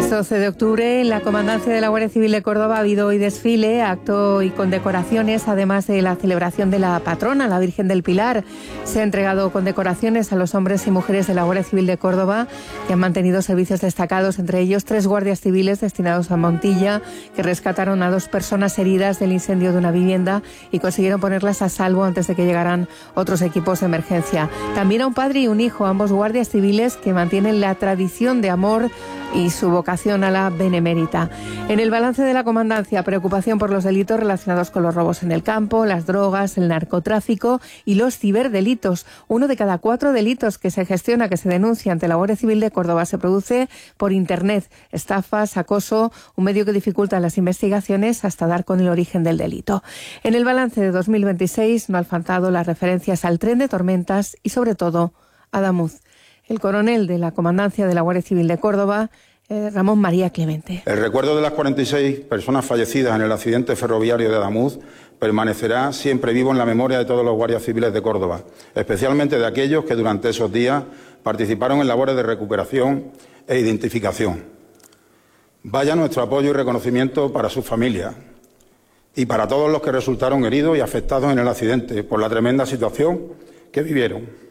Es 12 de octubre, en la Comandancia de la Guardia Civil de Córdoba ha habido hoy desfile, acto y condecoraciones, además de la celebración de la patrona, la Virgen del Pilar. Se ha entregado condecoraciones a los hombres y mujeres de la Guardia Civil de Córdoba que han mantenido servicios destacados, entre ellos 3 guardias civiles destinados a Montilla, que rescataron a 2 personas heridas del incendio de una vivienda y consiguieron ponerlas a salvo antes de que llegaran otros equipos de emergencia. También a un padre y un hijo, ambos guardias civiles que mantienen la tradición de amor y su vocación a la benemérita. En el balance de la comandancia, preocupación por los delitos relacionados con los robos en el campo, las drogas, el narcotráfico y los ciberdelitos. 1 de cada 4 delitos que se gestiona, que se denuncia ante la Guardia Civil de Córdoba, se produce por Internet. Estafas, acoso, un medio que dificulta las investigaciones hasta dar con el origen del delito. En el balance de 2026 no han faltado las referencias al tren de tormentas y, sobre todo, a Adamuz. El coronel de la Comandancia de la Guardia Civil de Córdoba, Ramón María Clemente. El recuerdo de las 46 personas fallecidas en el accidente ferroviario de Adamuz permanecerá siempre vivo en la memoria de todos los guardias civiles de Córdoba, especialmente de aquellos que durante esos días participaron en labores de recuperación e identificación. Vaya nuestro apoyo y reconocimiento para sus familias y para todos los que resultaron heridos y afectados en el accidente por la tremenda situación que vivieron.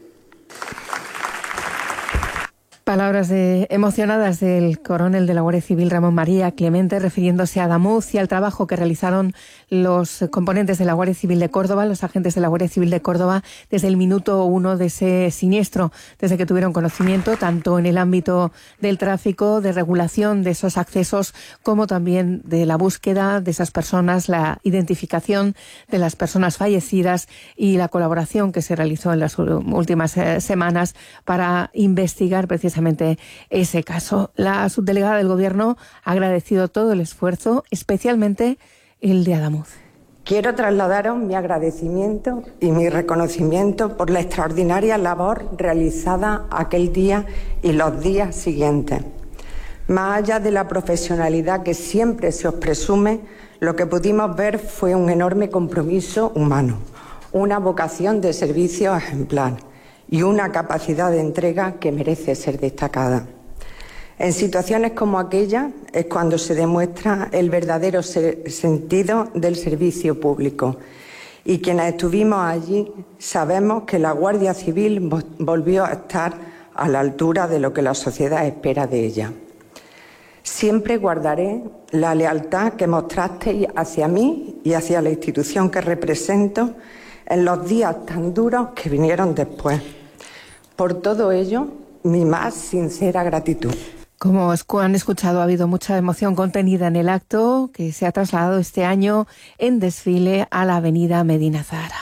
Palabras emocionadas del coronel de la Guardia Civil, Ramón María Clemente, refiriéndose a Adamuz y al trabajo que realizaron los componentes de la Guardia Civil de Córdoba, los agentes de la Guardia Civil de Córdoba, desde el minuto 1 de ese siniestro, desde que tuvieron conocimiento, tanto en el ámbito del tráfico, de regulación de esos accesos, como también de la búsqueda de esas personas, la identificación de las personas fallecidas y la colaboración que se realizó en las últimas semanas para investigar precisamente ese caso. La subdelegada del Gobierno ha agradecido todo el esfuerzo, especialmente el de Adamuz. Quiero trasladaros mi agradecimiento y mi reconocimiento por la extraordinaria labor realizada aquel día y los días siguientes. Más allá de la profesionalidad que siempre se os presume, lo que pudimos ver fue un enorme compromiso humano, una vocación de servicio ejemplar y una capacidad de entrega que merece ser destacada. En situaciones como aquella es cuando se demuestra el verdadero sentido del servicio público. Y quienes estuvimos allí sabemos que la Guardia Civil volvió a estar a la altura de lo que la sociedad espera de ella. Siempre guardaré la lealtad que mostrasteis hacia mí y hacia la institución que represento en los días tan duros que vinieron después. Por todo ello, mi más sincera gratitud. Como han escuchado, ha habido mucha emoción contenida en el acto que se ha trasladado este año en desfile a la avenida Medina Zahara.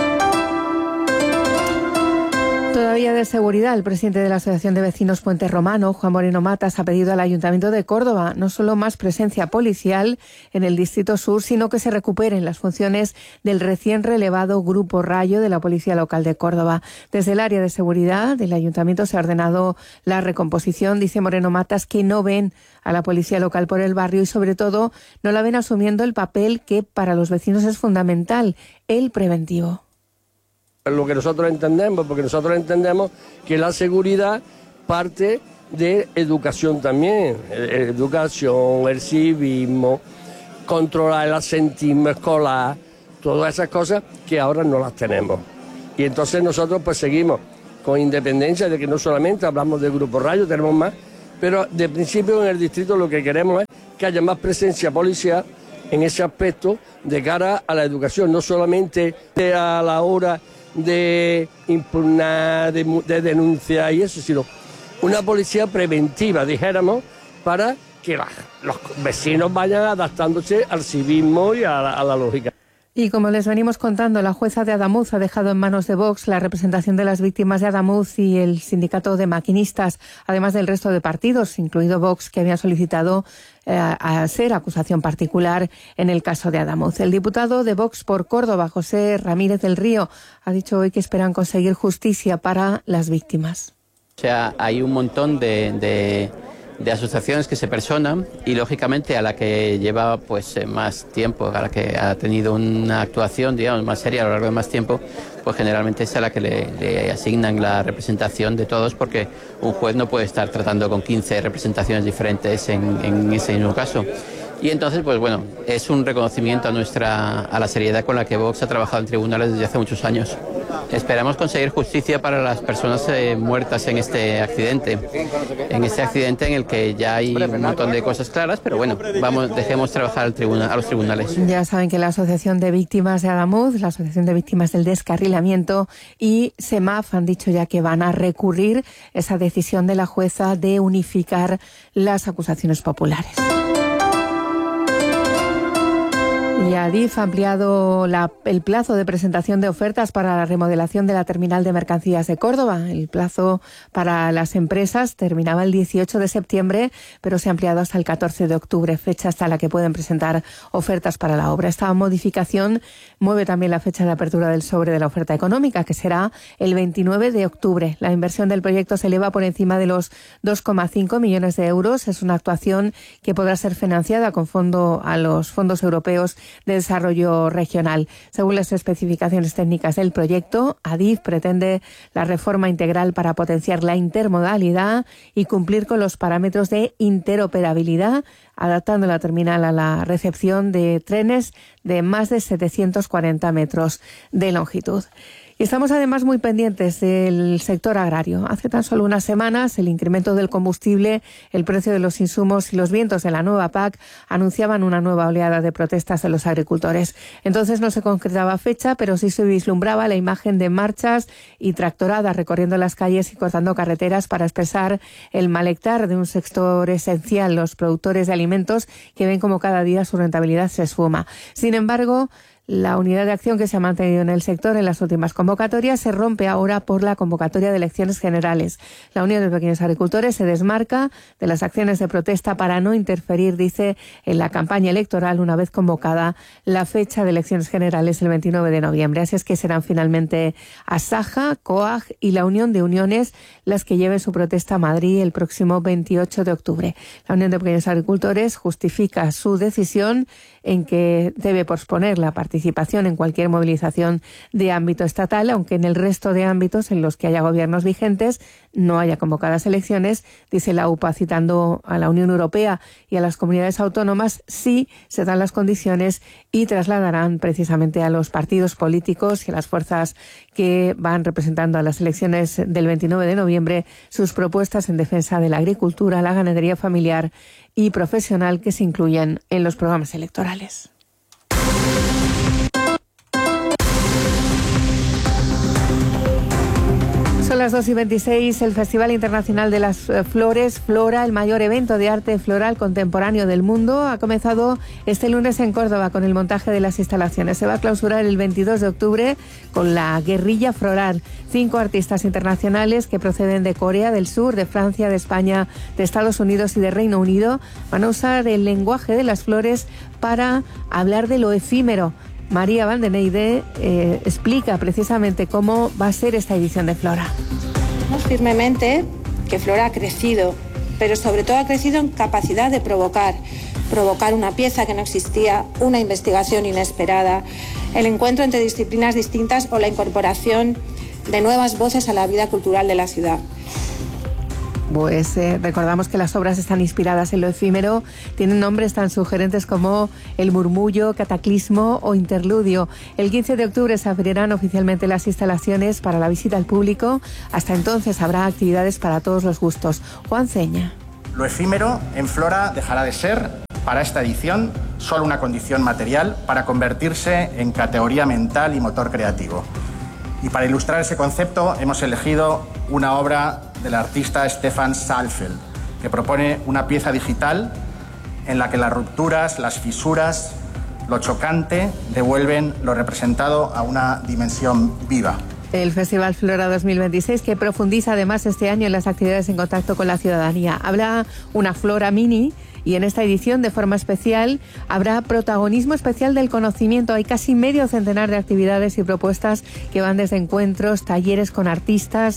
Todavía de seguridad, el presidente de la Asociación de Vecinos Puente Romano, Juan Moreno Matas, ha pedido al Ayuntamiento de Córdoba no solo más presencia policial en el Distrito Sur, sino que se recuperen las funciones del recién relevado Grupo Rayo de la Policía Local de Córdoba. Desde el área de seguridad del Ayuntamiento se ha ordenado la recomposición. Dice Moreno Matas que no ven a la Policía Local por el barrio y, sobre todo, no la ven asumiendo el papel que para los vecinos es fundamental, el preventivo. Lo que nosotros entendemos, porque nosotros entendemos que la seguridad parte de educación también, educación, el civismo, controlar el asentismo escolar, todas esas cosas que ahora no las tenemos. Y entonces nosotros pues seguimos con independencia de que no solamente hablamos del Grupo Rayo, tenemos más, pero de principio en el distrito lo que queremos es que haya más presencia policial en ese aspecto de cara a la educación, no solamente a la hora de impugnar, de denunciar y eso, sino una policía preventiva, dijéramos, para que los vecinos vayan adaptándose al civismo y a la lógica. Y como les venimos contando, la jueza de Adamuz ha dejado en manos de Vox la representación de las víctimas de Adamuz y el sindicato de maquinistas, además del resto de partidos, incluido Vox, que había solicitado a ser acusación particular en el caso de Adamuz. El diputado de Vox por Córdoba, José Ramírez del Río, ha dicho hoy que esperan conseguir justicia para las víctimas. O sea, hay un montón de asociaciones que se personan y, lógicamente, a la que lleva pues más tiempo, a la que ha tenido una actuación, digamos, más seria a lo largo de más tiempo, pues pues generalmente es a la que le asignan la representación de todos, porque un juez no puede estar tratando con 15 representaciones diferentes en ese mismo caso. Y entonces, pues bueno, es un reconocimiento a la seriedad con la que Vox ha trabajado en tribunales desde hace muchos años. Esperamos conseguir justicia para las personas muertas en este accidente en el que ya hay un montón de cosas claras, pero bueno, dejemos trabajar a los tribunales. Ya saben que la Asociación de Víctimas de Adamuz, la Asociación de Víctimas del Descarrilamiento y SEMAF han dicho ya que van a recurrir esa decisión de la jueza de unificar las acusaciones populares. Y Adif ha ampliado el plazo de presentación de ofertas para la remodelación de la terminal de mercancías de Córdoba. El plazo para las empresas terminaba el 18 de septiembre, pero se ha ampliado hasta el 14 de octubre, fecha hasta la que pueden presentar ofertas para la obra. Esta modificación mueve también la fecha de apertura del sobre de la oferta económica, que será el 29 de octubre. La inversión del proyecto se eleva por encima de los 2,5 millones de euros. Es una actuación que podrá ser financiada con a los fondos europeos de desarrollo regional. Según las especificaciones técnicas del proyecto, Adif pretende la reforma integral para potenciar la intermodalidad y cumplir con los parámetros de interoperabilidad, adaptando la terminal a la recepción de trenes de más de 740 metros de longitud. Y estamos además muy pendientes del sector agrario. Hace tan solo unas semanas el incremento del combustible, el precio de los insumos y los vientos de la nueva PAC anunciaban una nueva oleada de protestas de los agricultores. Entonces no se concretaba fecha, pero sí se vislumbraba la imagen de marchas y tractoradas recorriendo las calles y cortando carreteras para expresar el malestar de un sector esencial, los productores de alimentos, que ven como cada día su rentabilidad se esfuma. Sin embargo, la unidad de acción que se ha mantenido en el sector en las últimas convocatorias se rompe ahora por la convocatoria de elecciones generales. La Unión de Pequeños Agricultores se desmarca de las acciones de protesta para no interferir, dice, en la campaña electoral una vez convocada la fecha de elecciones generales el 29 de noviembre. Así es que serán finalmente Asaja, COAG y la Unión de Uniones las que lleven su protesta a Madrid el próximo 28 de octubre. La Unión de Pequeños Agricultores justifica su decisión en que debe posponer la participación en cualquier movilización de ámbito estatal, aunque en el resto de ámbitos en los que haya gobiernos vigentes no haya convocadas elecciones, dice la UPA, citando a la Unión Europea y a las comunidades autónomas, sí se dan las condiciones y trasladarán precisamente a los partidos políticos y a las fuerzas que van representando a las elecciones del 29 de noviembre sus propuestas en defensa de la agricultura, la ganadería familiar y profesional que se incluyen en los programas electorales. Son las 2:26. El Festival Internacional de las Flores, Flora, el mayor evento de arte floral contemporáneo del mundo, ha comenzado este lunes en Córdoba con el montaje de las instalaciones. Se va a clausurar el 22 de octubre con la Guerrilla Floral. 5 artistas internacionales que proceden de Corea del Sur, de Francia, de España, de Estados Unidos y de Reino Unido van a usar el lenguaje de las flores para hablar de lo efímero. María Valdeneide explica precisamente cómo va a ser esta edición de Flora. Creemos firmemente que Flora ha crecido, pero sobre todo ha crecido en capacidad de provocar una pieza que no existía, una investigación inesperada, el encuentro entre disciplinas distintas o la incorporación de nuevas voces a la vida cultural de la ciudad. Pues recordamos que las obras están inspiradas en lo efímero, tienen nombres tan sugerentes como El Murmullo, Cataclismo o Interludio. El 15 de octubre se abrirán oficialmente las instalaciones para la visita al público. Hasta entonces habrá actividades para todos los gustos. Juan Ceña. Lo efímero en Flora dejará de ser, para esta edición, solo una condición material para convertirse en categoría mental y motor creativo. Y para ilustrar ese concepto hemos elegido una obra del artista Stefan Saalfeld, que propone una pieza digital en la que las rupturas, las fisuras, lo chocante devuelven lo representado a una dimensión viva. El Festival Flora 2026, que profundiza además este año en las actividades en contacto con la ciudadanía. Habrá una Flora Mini y en esta edición, de forma especial, habrá protagonismo especial del conocimiento. Hay casi medio centenar de actividades y propuestas que van desde encuentros, talleres con artistas,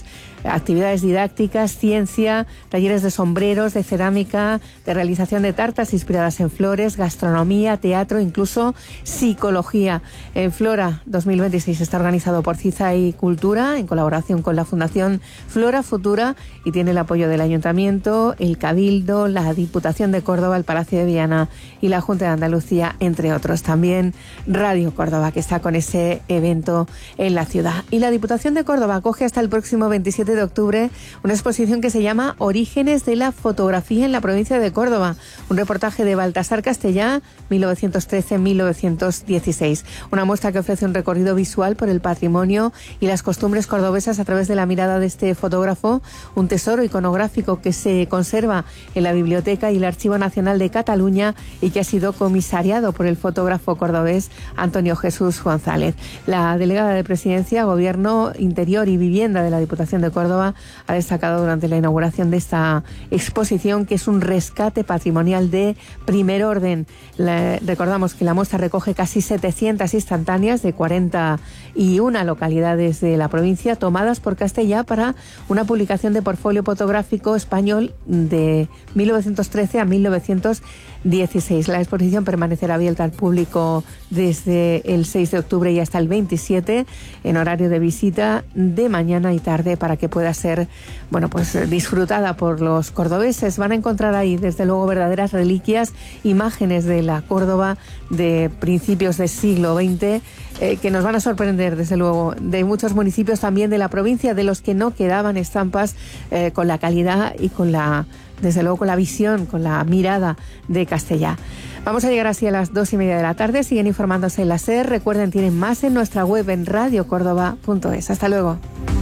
actividades didácticas, ciencia, talleres de sombreros, de cerámica, de realización de tartas inspiradas en flores, gastronomía, teatro, incluso psicología. En Flora 2026 está organizado por CIZA y Cultura en colaboración con la Fundación Flora Futura y tiene el apoyo del Ayuntamiento, el Cabildo, la Diputación de Córdoba, el Palacio de Viana y la Junta de Andalucía, entre otros. También Radio Córdoba, que está con ese evento en la ciudad. Y la Diputación de Córdoba acoge hasta el próximo 27 de octubre una exposición que se llama Orígenes de la fotografía en la provincia de Córdoba. Un reportaje de Baltasar Castellá, 1913-1916. Una muestra que ofrece un recorrido visual por el patrimonio y las costumbres cordobesas a través de la mirada de este fotógrafo, un tesoro iconográfico que se conserva en la Biblioteca y el Archivo Nacional de Cataluña y que ha sido comisariado por el fotógrafo cordobés Antonio Jesús González. La delegada de Presidencia, Gobierno, Interior y Vivienda de la Diputación de Córdoba ha destacado durante la inauguración de esta exposición que es un rescate patrimonial de primer orden. Recordamos que la muestra recoge casi 700 instantáneas de 41 localidades de la provincia tomadas por Castellá para una publicación de portfolio fotográfico español de 1913 a 1916. La exposición permanecerá abierta al público desde el 6 de octubre y hasta el 27 en horario de visita de mañana y tarde para que pueda ser, disfrutada por los cordobeses. Van a encontrar ahí, desde luego, verdaderas reliquias, imágenes de la Córdoba de principios del siglo XX que nos van a sorprender, desde luego, de muchos municipios también de la provincia, de los que no quedaban estampas con la calidad y desde luego con la visión, con la mirada de Castellá. Vamos a llegar así a las 2:30 de la tarde. Siguen informándose en la SER. Recuerden, tienen más en nuestra web en radiocórdoba.es. Hasta luego.